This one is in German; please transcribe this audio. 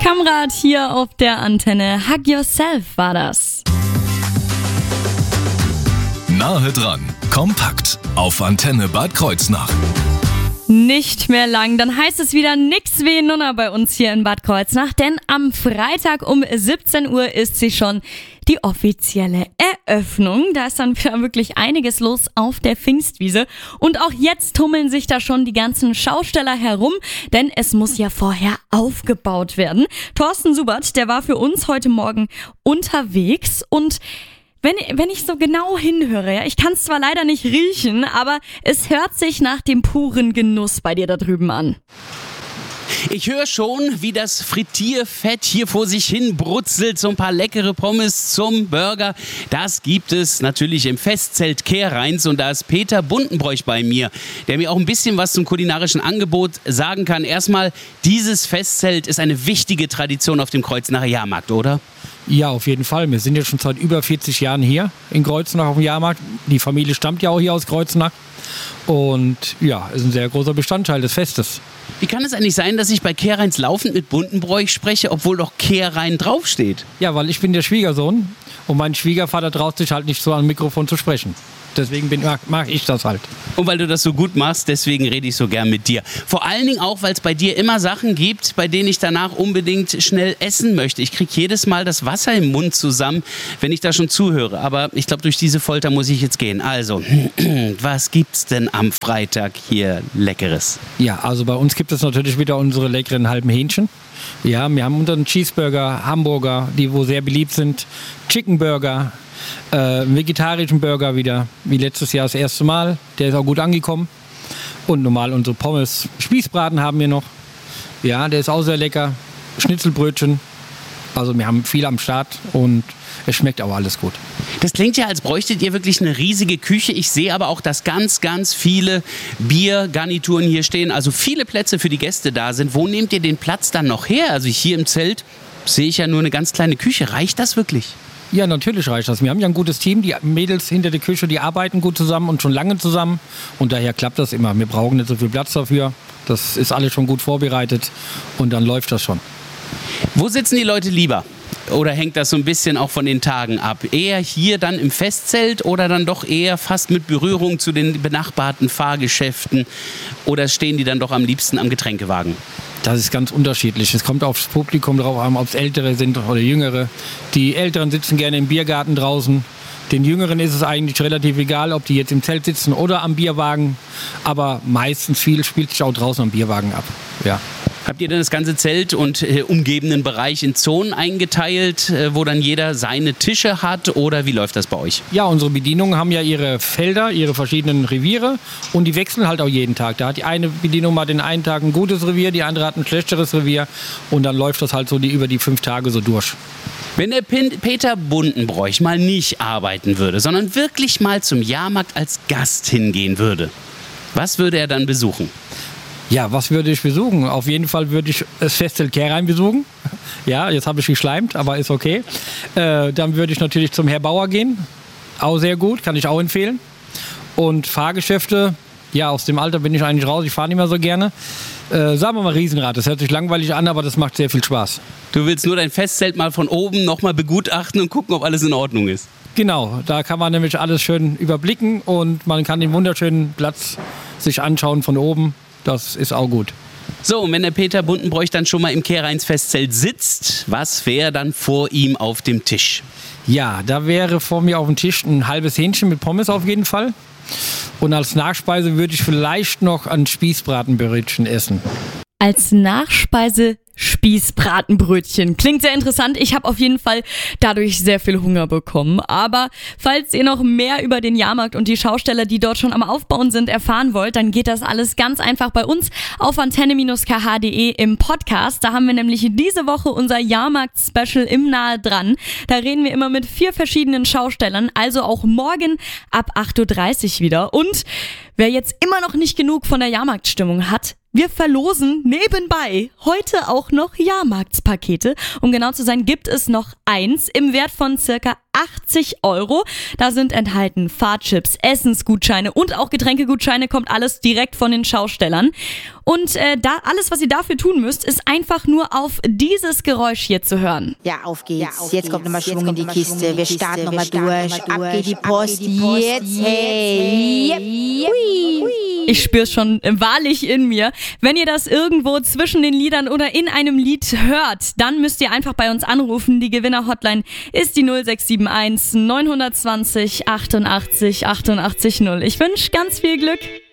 Kamrat hier auf der Antenne. Hug Yourself war das. Nahe dran, kompakt auf Antenne Bad Kreuznach. Nicht mehr lang, dann heißt es wieder nix wie Nunna bei uns hier in Bad Kreuznach, denn am Freitag um 17 Uhr ist sie schon die offizielle Eröffnung. Da ist dann wieder wirklich einiges los auf der Pfingstwiese und auch jetzt tummeln sich da schon die ganzen Schausteller herum, denn es muss ja vorher aufgebaut werden. Thorsten Subert, der war für uns heute Morgen unterwegs und wenn ich so genau hinhöre, ja, ich kann es zwar leider nicht riechen, aber es hört sich nach dem puren Genuss bei dir da drüben an. Ich höre schon, wie das Frittierfett hier vor sich hin brutzelt. So ein paar leckere Pommes zum Burger. Das gibt es natürlich im Festzelt Kehrrheins. Und da ist Peter Buntenbroich bei mir, der mir auch ein bisschen was zum kulinarischen Angebot sagen kann. Erstmal, dieses Festzelt ist eine wichtige Tradition auf dem Kreuznacher Jahrmarkt, oder? Ja, auf jeden Fall. Wir sind jetzt schon seit über 40 Jahren hier in Kreuznach auf dem Jahrmarkt. Die Familie stammt ja auch hier aus Kreuznach. Und ja, ist ein sehr großer Bestandteil des Festes. Wie kann es eigentlich sein, dass ich bei Kehrrheins laufend mit Buntenbroich spreche, obwohl doch Kehrrhein draufsteht? Ja, weil ich bin der Schwiegersohn und mein Schwiegervater traut sich halt nicht so am Mikrofon zu sprechen. Deswegen mag ich das halt. Und weil du das so gut machst, deswegen rede ich so gern mit dir. Vor allen Dingen auch, weil es bei dir immer Sachen gibt, bei denen ich danach unbedingt schnell essen möchte. Ich kriege jedes Mal das Wasser im Mund zusammen, wenn ich da schon zuhöre. Aber ich glaube, durch diese Folter muss ich jetzt gehen. Also, was gibt's denn am Freitag hier Leckeres? Ja, also bei uns gibt es natürlich wieder unsere leckeren halben Hähnchen. Ja, wir haben unseren Cheeseburger, Hamburger, die wo sehr beliebt sind, Chicken Burger, vegetarischen Burger wieder, wie letztes Jahr das erste Mal. Der ist auch gut angekommen. Und normal unsere Pommes. Spießbraten haben wir noch. Ja, der ist auch sehr lecker. Schnitzelbrötchen. Also wir haben viel am Start und es schmeckt auch alles gut. Das klingt ja, als bräuchtet ihr wirklich eine riesige Küche. Ich sehe aber auch, dass ganz, ganz viele Biergarnituren hier stehen. Also viele Plätze für die Gäste da sind. Wo nehmt ihr den Platz dann noch her? Also hier im Zelt sehe ich ja nur eine ganz kleine Küche. Reicht das wirklich? Ja, natürlich reicht das. Wir haben ja ein gutes Team. Die Mädels hinter der Küche, die arbeiten gut zusammen und schon lange zusammen. Und daher klappt das immer. Wir brauchen nicht so viel Platz dafür. Das ist alles schon gut vorbereitet und dann läuft das schon. Wo sitzen die Leute lieber? Oder hängt das so ein bisschen auch von den Tagen ab? Eher hier dann im Festzelt oder dann doch eher fast mit Berührung zu den benachbarten Fahrgeschäften? Oder stehen die dann doch am liebsten am Getränkewagen? Das ist ganz unterschiedlich. Es kommt aufs Publikum drauf an, ob es Ältere sind oder Jüngere. Die Älteren sitzen gerne im Biergarten draußen. Den Jüngeren ist es eigentlich relativ egal, ob die jetzt im Zelt sitzen oder am Bierwagen. Aber meistens viel spielt sich auch draußen am Bierwagen ab. Ja. Habt ihr denn das ganze Zelt und umgebenden Bereich in Zonen eingeteilt, wo dann jeder seine Tische hat? Oder wie läuft das bei euch? Ja, unsere Bedienungen haben ja ihre Felder, ihre verschiedenen Reviere und die wechseln halt auch jeden Tag. Da hat die eine Bedienung mal den einen Tag ein gutes Revier, die andere hat ein schlechteres Revier und dann läuft das halt so über die 5 Tage so durch. Wenn der Peter Buntenbroich mal nicht arbeiten würde, sondern wirklich mal zum Jahrmarkt als Gast hingehen würde, was würde er dann besuchen? Ja, was würde ich besuchen? Auf jeden Fall würde ich das Festzelt Kehrrhein besuchen. Ja, jetzt habe ich geschleimt, aber ist okay. Dann würde ich natürlich zum Herr Bauer gehen. Auch sehr gut, kann ich auch empfehlen. Und Fahrgeschäfte, ja, aus dem Alter bin ich eigentlich raus. Ich fahre nicht mehr so gerne. Sagen wir mal Riesenrad. Das hört sich langweilig an, aber das macht sehr viel Spaß. Du willst nur dein Festzelt mal von oben nochmal begutachten und gucken, ob alles in Ordnung ist. Genau, da kann man nämlich alles schön überblicken und man kann den wunderschönen Platz sich anschauen von oben. Das ist auch gut. So, und wenn der Peter Buntenbroich dann schon mal im Kehrrheins Festzelt sitzt, was wäre dann vor ihm auf dem Tisch? Ja, da wäre vor mir auf dem Tisch ein halbes Hähnchen mit Pommes auf jeden Fall. Und als Nachspeise würde ich vielleicht noch ein Spießbratenbrötchen essen. Als Nachspeise Spießbratenbrötchen. Klingt sehr interessant. Ich habe auf jeden Fall dadurch sehr viel Hunger bekommen. Aber falls ihr noch mehr über den Jahrmarkt und die Schausteller, die dort schon am Aufbauen sind, erfahren wollt, dann geht das alles ganz einfach bei uns auf antenne-kh.de im Podcast. Da haben wir nämlich diese Woche unser Jahrmarkt-Special im Nahe dran. Da reden wir immer mit 4 verschiedenen Schaustellern, also auch morgen ab 8.30 Uhr wieder. Und wer jetzt immer noch nicht genug von der Jahrmarktstimmung hat, wir verlosen nebenbei heute auch noch auch Jahrmarktspakete. Um genau zu sein, gibt es noch eins im Wert von circa 80 €. Da sind enthalten Fahrchips, Essensgutscheine und auch Getränkegutscheine, kommt alles direkt von den Schaustellern. Und alles, was ihr dafür tun müsst, ist einfach nur auf dieses Geräusch hier zu hören. Ja, auf geht's. Jetzt kommt nochmal Schwung in die Kiste. Wir starten nochmal durch. Ab geht die Post. Jetzt. Hey. Ich spür's schon wahrlich in mir. Wenn ihr das irgendwo zwischen den Liedern oder in einem Lied hört, dann müsst ihr einfach bei uns anrufen. Die Gewinner-Hotline ist die 0671 920 88 88 0. Ich wünsche ganz viel Glück.